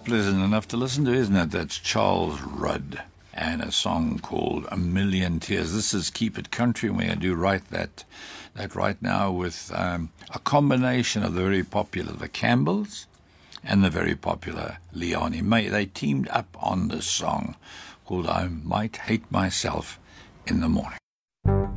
pleasant enough to listen to, isn't it? That's Charles Rudd and a song called A Million Tears. This is Keep It Country, and we're going to do that right now with a combination of the very popular The Campbells and the very popular Leonie May. They teamed up on this song called I Might Hate Myself in the Morning.